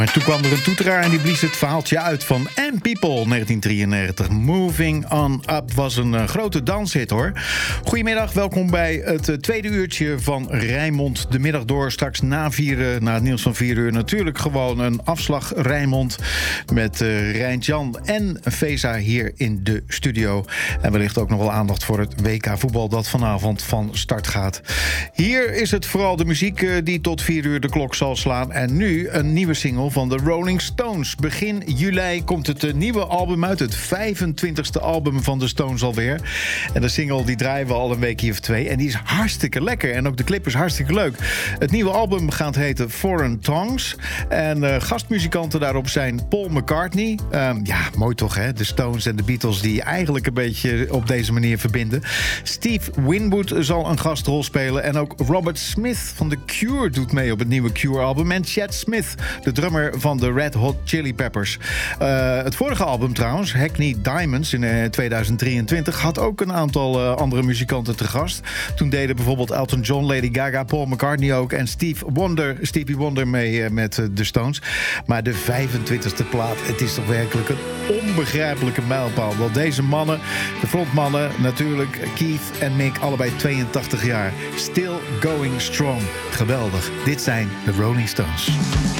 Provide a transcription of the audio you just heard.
Maar toen kwam er een toeteraar en die blies het verhaaltje uit van And People 1993. Moving On Up was een grote danshit, hoor. Goedemiddag, welkom bij het tweede uurtje van Rijnmond. De middag door, straks na het nieuws van 4 uur... natuurlijk gewoon een afslag Rijnmond met Rijntjan en Feza hier in de studio. En wellicht ook nog wel aandacht voor het WK voetbal dat vanavond van start gaat. Hier is het vooral de muziek die tot 4 uur de klok zal slaan. En nu een nieuwe single van de Rolling Stones. Begin juli komt het nieuwe album uit. Het 25e album van de Stones alweer. En de single die draaien we al een weekje of 2. En die is hartstikke lekker. En ook de clip is hartstikke leuk. Het nieuwe album gaat heten Foreign Tongues. En gastmuzikanten daarop zijn Paul McCartney. Ja, mooi toch, hè? De Stones en de Beatles die eigenlijk een beetje op deze manier verbinden. Steve Winwood zal een gastrol spelen. En ook Robert Smith van The Cure doet mee op het nieuwe Cure-album. En Chad Smith, de drummer van de Red Hot Chili Peppers. Het vorige album trouwens, Hackney Diamonds in 2023... had ook een aantal andere muzikanten te gast. Toen deden bijvoorbeeld Elton John, Lady Gaga, Paul McCartney ook... en Stevie Wonder mee met de Stones. Maar de 25e plaat, het is toch werkelijk een onbegrijpelijke mijlpaal. Want deze mannen, de frontmannen natuurlijk, Keith en Mick, allebei 82 jaar. Still going strong. Geweldig. Dit zijn de Rolling Stones.